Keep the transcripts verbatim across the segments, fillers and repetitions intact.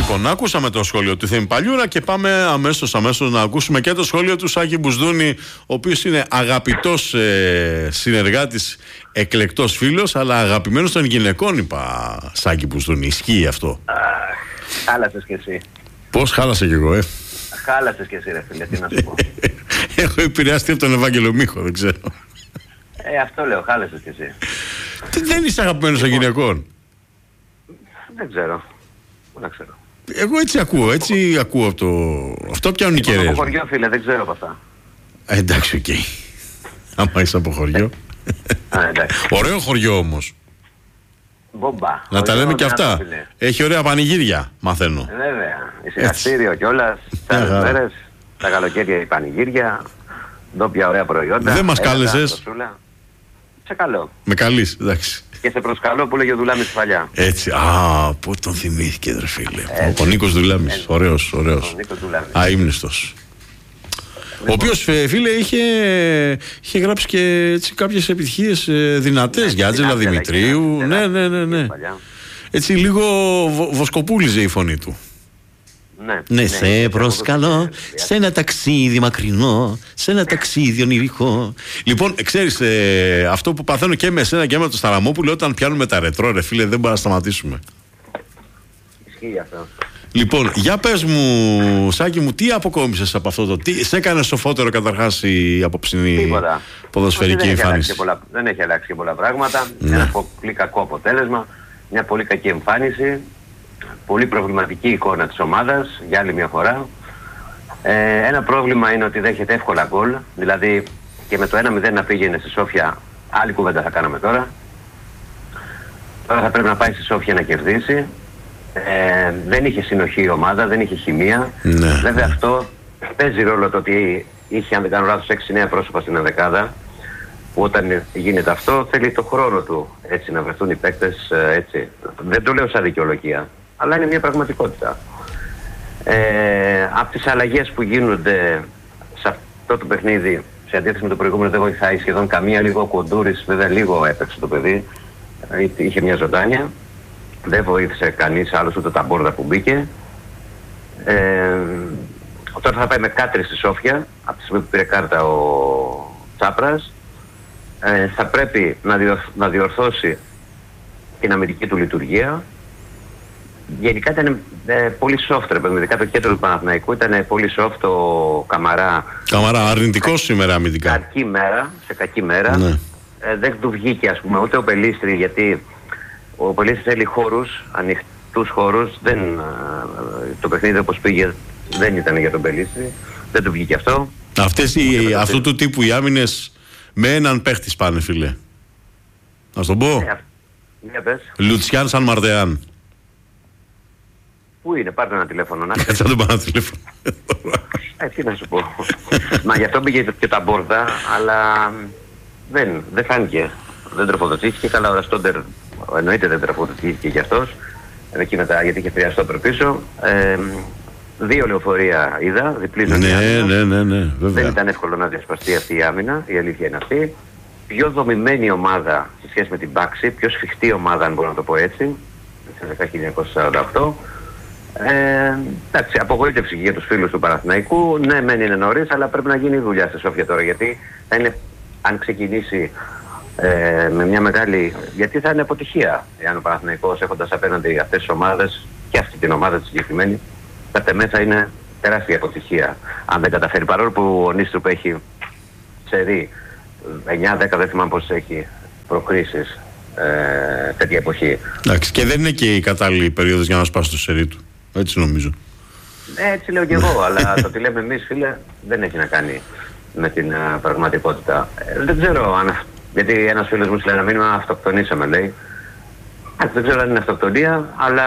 Λοιπόν, ακούσαμε το σχόλιο του Θέμη Παλιούρα και πάμε αμέσως, αμέσως να ακούσουμε και το σχόλιο του Σάκη Μπουσδούνη, ο οποίος είναι αγαπητός ε, συνεργάτης, εκλεκτός φίλος, αλλά αγαπημένος των γυναικών, είπα, Σάκη Μπουσδούνη. Ισχύει αυτό? Αχ, χάλασες κι εσύ. Πώς χάλασα κι εγώ, ε? Χάλασες κι εσύ, ρε φίλε, τι να σου πω. Έχω επηρεαστεί από τον Ευάγγελο Μίχο, δεν ξέρω. Ε, αυτό λέω, χάλασες κι εσύ. Τι, δεν είσαι αγαπημένος των γυναικών? Δεν ξέρω. Πού να ξέρω. Εγώ έτσι ακούω, έτσι ακούω από το... Αυτό πιάνουν οι κεραίες. Από χωριό, φίλε, δεν ξέρω από αυτά. Ε, εντάξει, οκ. Okay. Άμα είσαι από χωριό. Α, εντάξει. Ωραίο χωριό όμως. Μπομπά. Να τα λέμε και αυτά. Φίλε. Έχει ωραία πανηγύρια, μαθαίνω. Ε, βέβαια. Εισηγαστήριο κιόλας. Τι άλλες μέρες. Τα καλοκαίρια η πανηγύρια. Ντόπια ωραία προϊόντα. Δεν μας κάλεσες? Σε καλό. Με καλείς, εντάξει. Και σε προσκαλώ που λέγε ο Δουλάμης στη Φαλιά. Έτσι, α, πού τον θυμήθηκε, ρε φίλε. Ο, ο Νίκος Δουλάμης, έτσι. Ωραίος, ωραίος. Αείμνηστος. Ο οποίος, φίλε, είχε, είχε γράψει και έτσι, κάποιες επιτυχίες ε, δυνατές, ναι, για Άτζελα Δημητρίου. Ναι, ναι, ναι, ναι. Έτσι λίγο βο, βοσκοπούλιζε η φωνή του. Ναι, ναι, ναι, σε ναι, προσκαλώ σε ένα ταξίδι μακρινό, σε ένα ταξίδι ονειρικό. Λοιπόν, ξέρεις, ε, αυτό που παθαίνω και με εσένα και με τον Σταραμόπουλο, όταν πιάνουμε τα ρετρό, ρε φίλε, δεν μπορούμε να σταματήσουμε. Ισχύει αυτό. Λοιπόν, για πες μου, Σάκη μου, τι αποκόμισες από αυτό το, τι σε έκανε σοφότερο καταρχάς η απόψινή Τίποτα. ποδοσφαιρική δεν εμφάνιση? Έχει πολλά, δεν έχει αλλάξει και πολλά πράγματα. Ναι. Ένα πολύ κακό αποτέλεσμα, μια πολύ κακή εμφάνιση. Πολύ προβληματική εικόνα της ομάδας για άλλη μια φορά. Ε, ένα πρόβλημα είναι ότι δέχεται εύκολα γκολ. Δηλαδή και με το ένα μηδέν να πήγαινε στη Σόφια, άλλη κουβέντα θα κάναμε τώρα. Τώρα θα πρέπει να πάει στη Σόφια να κερδίσει. Ε, δεν είχε συνοχή η ομάδα, δεν είχε χημεία. Ναι, Βέβαια ναι. αυτό παίζει ρόλο το ότι είχε, αν δεν κάνω λάθος, έξι εννέα πρόσωπα στην ενδεκάδα. Που όταν γίνεται αυτό θέλει το χρόνο του έτσι να βρεθούν οι παίκτες έτσι. Δεν το λέω σαν δικαιολογία, αλλά είναι μια πραγματικότητα. Ε, από τις αλλαγές που γίνονται σε αυτό το παιχνίδι, σε αντίθεση με το προηγούμενο, δεν βοηθάει σχεδόν καμία. Λίγο ο Κοντούρης, βέβαια λίγο έπαιξε το παιδί, είχε μια ζωντάνια. Δεν βοήθησε κανείς άλλος, ούτε τα μπόρδα που μπήκε. Ε, τώρα θα πάει με Κάτρι στη Σόφια, από τη στιγμή που πήρε κάρτα ο Τσάπρας. Ε, θα πρέπει να, διορθ, να διορθώσει την αμυντική του λειτουργία. Γενικά ήταν ε, πολύ soft, ρε παιδί, ειδικά το κέντρο του Παναθηναϊκού ήταν πολύ soft. Ο Καμαρά, Καμαρά αρνητικός κα... σήμερα αμυντικά. Κακή μέρα, σε κακή μέρα. Ναι. Ε, δεν του βγήκε, ας πούμε, ούτε ο Πελίστρη, γιατί ο Πελίστρη θέλει χώρους, ανοιχτούς χώρους. Δεν, ε, το παιχνίδι όπως πήγε δεν ήταν για τον Πελίστρη. Δεν του βγήκε αυτό. Αυτές οι, αυτού του τύπου οι άμυνες με έναν παίχτη σπάνε, φίλε. Να τον πω. Yeah, yeah, Λουτσιάν Σαν Μαρτεάν. Πού είναι, πάρτε ένα τηλέφωνο. Να κάτσε να το πάρω ένα τηλέφωνο. Ε, τι να σου πω. Μα γι' αυτό πήγε και τα μπόρδα, αλλά δεν, δεν φάνηκε. Δεν τροφοδοτήθηκε. Καλά, ο Ραστόντερ εννοείται δεν τροφοδοτήθηκε κι αυτός. Εκεί μετά, γιατί είχε χρειαστό πίσω. Ε, Δύο λεωφορεία είδα, διπλή ζώνη. Ναι, ναι, ναι, ναι, δεν ήταν εύκολο να διασπαστεί αυτή η άμυνα, η αλήθεια είναι αυτή. Πιο δομημένη ομάδα σε σχέση με την Πάξη, πιο σφιχτή ομάδα, αν μπορώ να το πω έτσι, το χίλια εννιακόσια σαράντα οκτώ. Ε, εντάξει, απογοήτευση για τους φίλους του Παναθηναϊκού. Ναι, μεν είναι νωρίς, αλλά πρέπει να γίνει δουλειά στη Σόφια τώρα, γιατί θα είναι, αν ξεκινήσει ε, με μια μεγάλη. Γιατί θα είναι αποτυχία, εάν ο Παναθηναϊκός έχοντας απέναντι αυτές τις ομάδες και αυτή την ομάδα τη συγκεκριμένη. Κατά μέσα είναι τεράστια αποτυχία αν δεν καταφέρει, παρόλο που ο Νίστρουπ έχει σερί εννιά δέκα, δεν θυμάμαι πώς έχει προκρίσεις ε, τέτοια εποχή. Εντάξει, και δεν είναι και η κατάλληλη περίοδος για να σπάσει το σερί του, έτσι νομίζω. Ε, έτσι λέω και εγώ, αλλά το τι λέμε εμείς, φίλε, δεν έχει να κάνει με την uh, πραγματικότητα. Ε, δεν ξέρω αν, γιατί ένας φίλος μου στείλε ένα μήνυμα, αυτοκτονήσαμε, λέει. Ε, δεν ξέρω αν είναι αυτοκτονία, αλλά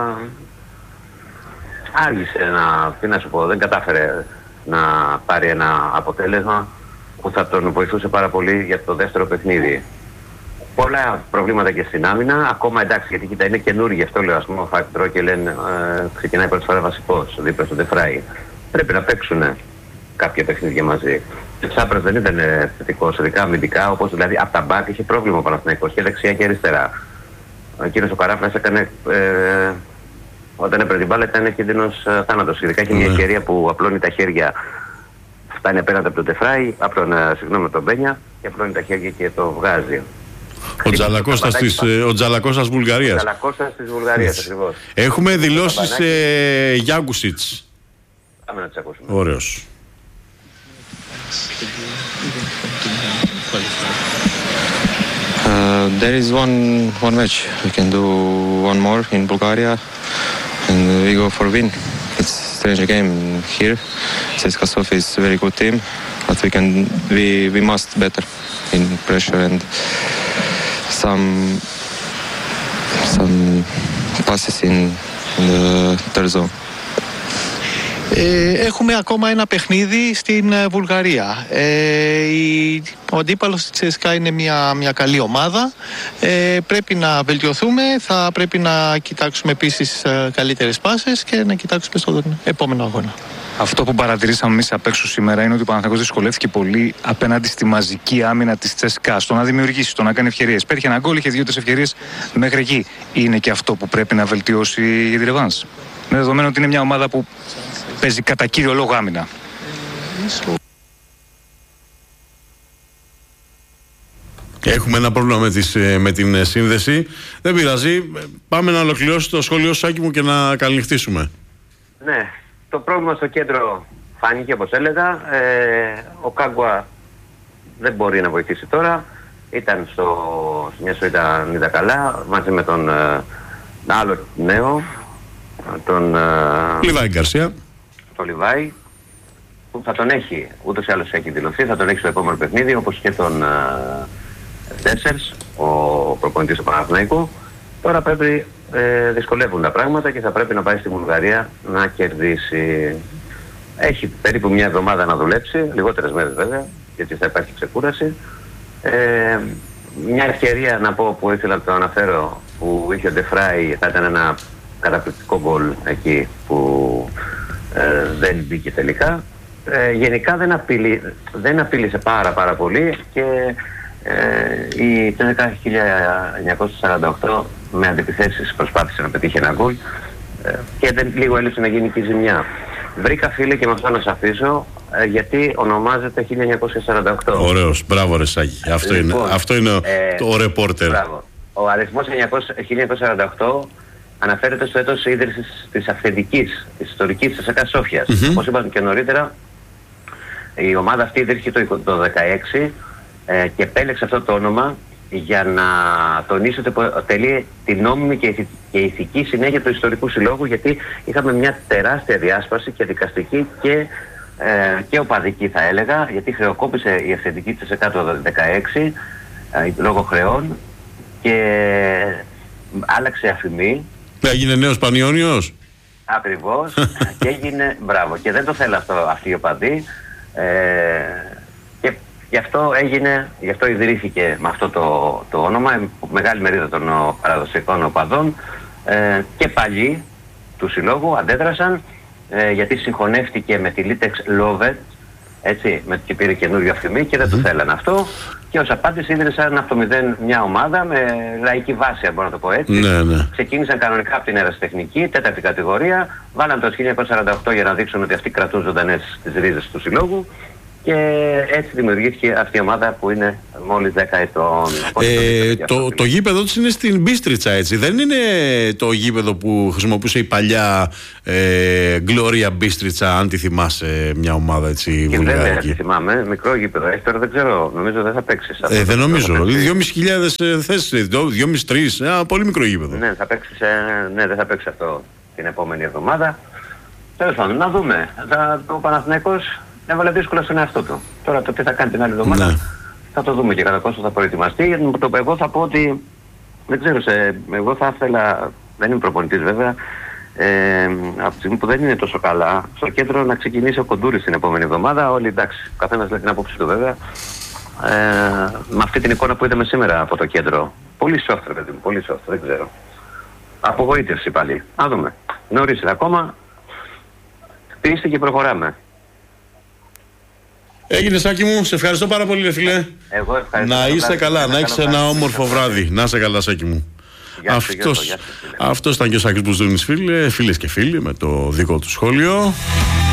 άργησε να, τι να σου πω, δεν κατάφερε να πάρει ένα αποτέλεσμα που θα τον βοηθούσε πάρα πολύ για το δεύτερο παιχνίδι. Πολλά προβλήματα και στην άμυνα, ακόμα εντάξει, γιατί κοίτα είναι καινούργοι, αυτό λέω, ας πούμε, ο Φάκτρο και λένε ε, ξεκινάει πρώτη φορά βασικός, δίπλα στο Ντεφράι. Πρέπει να παίξουν κάποια παιχνίδια μαζί. Ο Τσάπρας δεν ήταν θετικός, ειδικά αμυντικά, όπως δηλαδή από τα μπάκ είχε πρόβλημα ο Παναθηναϊκός και δεξιά και αριστερά. Εκείνος ο Καράφλας έκανε ε, όταν έπαιρνε την μπάλα ήταν κίνδυνος θάνατος. Ειδικά έχει μια ευκαιρία που απλώνει τα χέρια, φτάνει απέναντι από τον Τεφράι, απλώνει, συγγνώμη, τον Μπένια και απλώνει τα χέρια και το βγάζει. Ο Τζαλακώστας της, της Βουλγαρίας. Ο Τζαλακώστας της Βουλγαρίας, ακριβώς. Έχουμε δηλώσεις ε, Γιάγκουσιτς. Πάμε να τις ακούσουμε. Ωραίος. Uh, there is one one match. We can do one more in Bulgaria, and we go for win. It's a strange game here. C S K A Sofia is a very good team, but we can we we must better in pressure and some some passes in, in the third zone. Ε, έχουμε ακόμα ένα παιχνίδι στην ε, Βουλγαρία. Ε, η, ο αντίπαλος της σι ες κέι είναι μια, μια καλή ομάδα. Ε, πρέπει να βελτιωθούμε, θα πρέπει να κοιτάξουμε επίσης ε, καλύτερες πάσες και να κοιτάξουμε στον επόμενο αγώνα. Αυτό που παρατηρήσαμε εμείς απ' έξω σήμερα είναι ότι ο Παναθηναϊκός δυσκολεύτηκε πολύ απέναντι στη μαζική άμυνα της σι ες κέι, στο να δημιουργήσει, στο να κάνει ευκαιρίες. Πέτυχε ένα γκολ, είχε δύο-τρεις ευκαιρίες μέχρι εκεί. Είναι και αυτό που πρέπει να βελτιώσει για τη ρεβάνς. Με δεδομένο ότι είναι μια ομάδα που παίζει κατά κύριο λόγο άμυνα. Έχουμε ένα πρόβλημα με, τις, με την σύνδεση. Δεν πειράζει. Πάμε να ολοκληρώσει το σχόλιο σου, Άκη μου, και να καληνυχτήσουμε. Ναι. Το πρόβλημα στο κέντρο φάνηκε, όπως έλεγα. Ε, ο Κάγκουα δεν μπορεί να βοηθήσει τώρα. Ήταν στο μια σου ήταν είδα καλά, μαζί με τον ε, άλλο νέο, τον ε, Λιβάη Γκαρσία. Τον Λιβάη, που θα τον έχει, ούτως ή άλλως έχει δηλωθεί, θα τον έχει στο επόμενο παιχνίδι, όπως και τον ε, Τέσσερς, ο προπονητής του Παναθηναϊκού. Τώρα πρέπει, ε, δυσκολεύουν τα πράγματα και θα πρέπει να πάει στη Βουλγαρία να κερδίσει. Έχει περίπου μια εβδομάδα να δουλέψει, λιγότερες μέρες βέβαια, γιατί θα υπάρχει ξεκούραση. Ε, μια ευκαιρία να πω που ήθελα να το αναφέρω, που είχε ο Ντεφράι, θα ήταν ένα καταπληκτικό γκολ εκεί που ε, δεν μπήκε τελικά. Ε, γενικά δεν, απειλεί, δεν απείλησε πάρα πάρα πολύ και ε, η χίλια εννιακόσια σαράντα οκτώ με αντιπιθέσεις προσπάθησε να πετύχει ένα γκολ ε, και δεν, λίγο έλειψε να γίνει και η ζημιά. Βρήκα, φίλε, και με αυτό να σας αφήσω, ε, γιατί ονομάζεται χίλια εννιακόσια σαράντα οκτώ. Ωραίος, μπράβο ρε Σάκη. Αυτό, λοιπόν, είναι, αυτό είναι ε, το ρεπόρτερ. Μπράβο. Ο αριθμός χίλια εννιακόσια σαράντα οκτώ αναφέρεται στο έτος ίδρυσης της αυθεντικής, της ιστορικής της σι ες κέι Σόφιας. Mm-hmm. Όπως είπαμε και νωρίτερα, η ομάδα αυτή ίδρυσε το χίλια εννιακόσια δεκαέξι ε, και επέλεξε αυτό το όνομα για να τονίσει ότι αποτελεί την νόμιμη και, ηθι, και ηθική συνέχεια του ιστορικού συλλόγου, γιατί είχαμε μια τεράστια διάσπαση και δικαστική και, ε, και οπαδική, θα έλεγα, γιατί χρεοκόπησε η αυθεντική της σι ες κέι το δεκαέξι ε, λόγω χρεών και άλλαξε αφημί. Έγινε νέος Πανιόνιος. Ακριβώς. Και έγινε, μπράβο, και δεν το θέλει αυτό αυτοί οι οπαδοί. Ε, και γι' αυτό έγινε, γι' αυτό ιδρύθηκε με αυτό το, το όνομα, μεγάλη μερίδα των παραδοσιακών οπαδών ε, και παλιοί του συλλόγου αντέδρασαν ε, γιατί συγχωνεύτηκε με τη Λίτεξ Λόβετ, έτσι, με, και πήρε καινούριο αφημί και δεν mm-hmm. το θέλανε αυτό. Και ως απάντηση ίδρυσαν από το μηδέν μια ομάδα με λαϊκή βάση, αν μπορώ να το πω έτσι. Ναι, ναι. Ξεκίνησαν κανονικά από την ερασιτεχνική, τέταρτη κατηγορία, βάλαν το χίλια εννιακόσια σαράντα οκτώ για να δείξουν ότι αυτοί κρατούν ζωντανές τις ρίζες του συλλόγου. Και έτσι δημιουργήθηκε αυτή η ομάδα που είναι μόλις δέκα ετών. Ε, το, το, το γήπεδο της είναι στην Μπίστριτσα, έτσι. Δεν είναι το γήπεδο που χρησιμοποιούσε η παλιά ε, Gloria Μπίστριτσα, αν τη θυμάσαι, μια ομάδα έτσι βουλγαρική. Βέβαια, τη θυμάμαι. Μικρό γήπεδο. Έχει τώρα, δεν ξέρω. Νομίζω δεν θα παίξεις. Ε, δεν νομίζω. δυόμισι χιλιάδες θέσεις, δυόμισι τρεις. Ένα πολύ μικρό γήπεδο. Ναι, θα παίξεις, ε, ναι, δεν θα παίξει αυτό την επόμενη εβδομάδα. Τέλος πάντων, να δούμε. Θα, ο Παναθηναϊκός έβαλε δύσκολα στον εαυτό του. Τώρα το τι θα κάνει την άλλη εβδομάδα ναι. θα το δούμε και κατά πόσο θα προετοιμαστεί. Το, εγώ θα πω ότι δεν ξέρω, σε, εγώ θα ήθελα, δεν είμαι προπονητής βέβαια, ε, από τη στιγμή που δεν είναι τόσο καλά, στο κέντρο να ξεκινήσει ο Κοντούρης την επόμενη εβδομάδα. Όλοι εντάξει, ο καθένας λέει την άποψη του βέβαια. Ε, με αυτή την εικόνα που είδαμε σήμερα από το κέντρο. Πολύ soft, ρε παιδί μου, πολύ soft, δεν ξέρω. Απογοήτευση πάλι. Να δούμε. Νωρίς ακόμα. Χτίστε και προχωράμε. Έγινε, Σάκη μου, σε ευχαριστώ πάρα πολύ, ρε φίλε. Εγώ ευχαριστώ. Να είσαι καλά, να έχεις ένα όμορφο βράδυ. Να είσαι καλά, Σάκη μου. Αυτός, αυτός ήταν και ο Σάκης Μπουζούνης, φίλε, φίλες και φίλοι, με το δικό του σχόλιο.